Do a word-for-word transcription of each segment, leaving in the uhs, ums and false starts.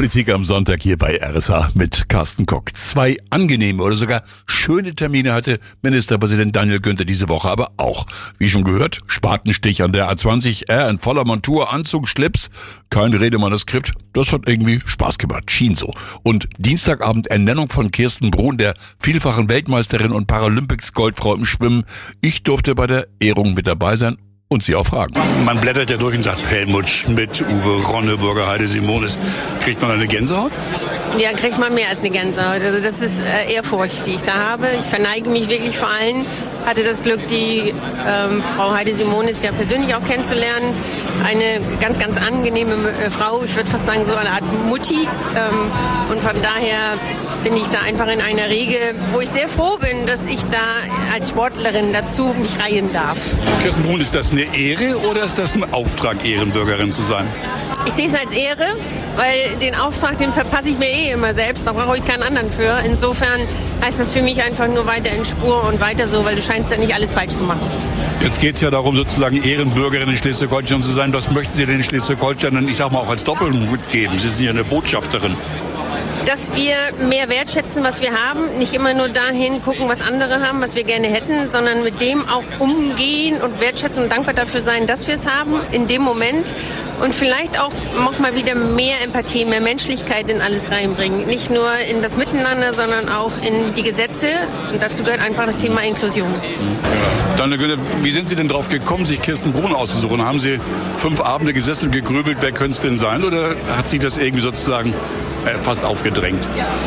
Politik am Sonntag hier bei R S H mit Carsten Kock. Zwei angenehme oder sogar schöne Termine hatte Ministerpräsident Daniel Günther diese Woche aber auch. Wie schon gehört, Spatenstich an der A zwanzig, er in voller Montur, Anzug, Schlips, kein Redemanuskript. Das hat irgendwie Spaß gemacht, schien so. Und Dienstagabend Ernennung von Kirsten Bruhn, der vielfachen Weltmeisterin und Paralympics-Goldfrau im Schwimmen. Ich durfte bei der Ehrung mit dabei sein und sie auch fragen. Man blättert ja durch und sagt, Helmut Schmidt, Uwe Ronneburger, Heide Simonis. Kriegt man eine Gänsehaut? Ja, kriegt man mehr als eine Gänsehaut. Also das ist äh, Ehrfurcht, die ich da habe. Ich verneige mich wirklich vor allen. Hatte das Glück, die ähm, Frau Heide Simonis ja persönlich auch kennenzulernen. Eine ganz, ganz angenehme äh, Frau. Ich würde fast sagen, so eine Art Mutti. Ähm, und von daher bin ich da einfach in einer Riege, wo ich sehr froh bin, dass ich da als Sportlerin dazu mich reihen darf. Kirsten Bruhn, ist das eine Ehre oder ist das ein Auftrag, Ehrenbürgerin zu sein? Ich sehe es als Ehre, weil den Auftrag, den verpasse ich mir eh immer selbst. Da brauche ich keinen anderen für. Insofern heißt das für mich einfach nur weiter in Spur und weiter so, weil du scheinst ja nicht alles falsch zu machen. Jetzt geht es ja darum, sozusagen Ehrenbürgerin in Schleswig-Holstein zu sein. Was möchten Sie denn in Schleswig-Holstein, ich sag mal, auch als Doppelhut geben? Sie sind ja eine Botschafterin. Dass wir mehr wertschätzen, was wir haben, nicht immer nur dahin gucken, was andere haben, was wir gerne hätten, sondern mit dem auch umgehen und wertschätzen und dankbar dafür sein, dass wir es haben in dem Moment und vielleicht auch noch mal wieder mehr Empathie, mehr Menschlichkeit in alles reinbringen. Nicht nur in das Miteinander, sondern auch in die Gesetze und dazu gehört einfach das Thema Inklusion. Dann, wie sind Sie denn drauf gekommen, sich Kirsten Bruhn auszusuchen? Haben Sie fünf Abende gesessen und gegrübelt, wer könnte es denn sein? Oder hat sich das irgendwie sozusagen fast aufgedrängt?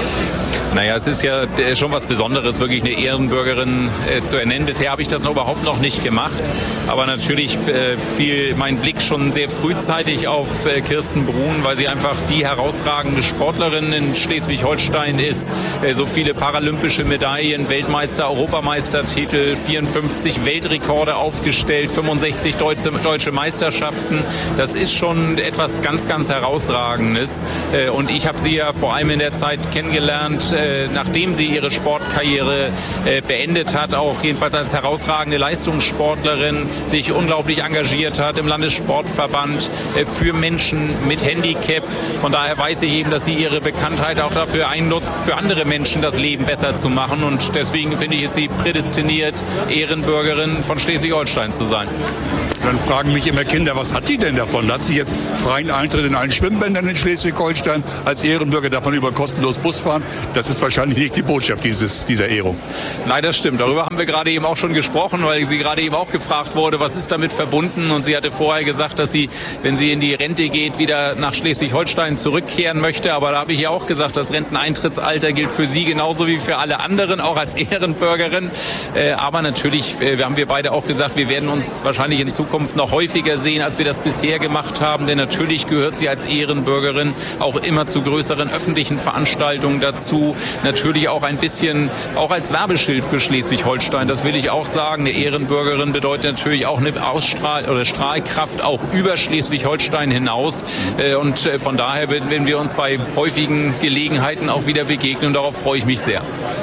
Naja, es ist ja schon was Besonderes, wirklich eine Ehrenbürgerin äh, zu ernennen. Bisher habe ich das noch überhaupt noch nicht gemacht. Aber natürlich äh, fiel mein Blick schon sehr frühzeitig auf äh, Kirsten Bruhn, weil sie einfach die herausragende Sportlerin in Schleswig-Holstein ist. Äh, so viele paralympische Medaillen, Weltmeister, Europameistertitel, vierundfünfzig Weltrekorde aufgestellt, fünfundsechzig deutsche, deutsche Meisterschaften. Das ist schon etwas ganz, ganz Herausragendes. Äh, und ich habe sie ja vor allem in der Zeit kennengelernt, äh, nachdem sie ihre Sportkarriere äh, beendet hat, auch jedenfalls als herausragende Leistungssportlerin, sich unglaublich engagiert hat im Landessportverband äh, für Menschen mit Handicap. Von daher weiß ich eben, dass sie ihre Bekanntheit auch dafür einnutzt, für andere Menschen das Leben besser zu machen. Und deswegen finde ich, ist sie prädestiniert, Ehrenbürgerin von Schleswig-Holstein zu sein. Dann fragen mich immer Kinder, was hat die denn davon? Hat sie jetzt freien Eintritt in allen Schwimmbädern in Schleswig-Holstein als Ehrenbürger, davon über kostenlos Bus fahren? Das ist wahrscheinlich nicht die Botschaft dieses, dieser Ehrung. Nein, das stimmt. Darüber haben wir gerade eben auch schon gesprochen, weil sie gerade eben auch gefragt wurde, was ist damit verbunden? Und sie hatte vorher gesagt, dass sie, wenn sie in die Rente geht, wieder nach Schleswig-Holstein zurückkehren möchte. Aber da habe ich ja auch gesagt, das Renteneintrittsalter gilt für sie genauso wie für alle anderen, auch als Ehrenbürgerin. Äh, aber natürlich, äh, haben wir beide auch gesagt, wir werden uns wahrscheinlich in Zukunft noch häufiger sehen, als wir das bisher gemacht haben. Denn natürlich gehört sie als Ehrenbürgerin auch immer zu größeren öffentlichen Veranstaltungen dazu. Natürlich auch ein bisschen, auch als Werbeschild für Schleswig-Holstein. Das will ich auch sagen. Eine Ehrenbürgerin bedeutet natürlich auch eine Ausstrahl- oder Strahlkraft auch über Schleswig-Holstein hinaus. Und von daher werden wir uns bei häufigen Gelegenheiten auch wieder begegnen. Und darauf freue ich mich sehr.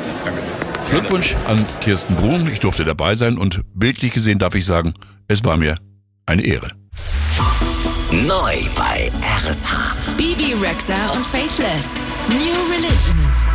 Glückwunsch an Kirsten Bruhn. Ich durfte dabei sein und bildlich gesehen darf ich sagen, es war mir eine Ehre. Neu bei R S H. Bibi Rexha und Faithless. New Religion.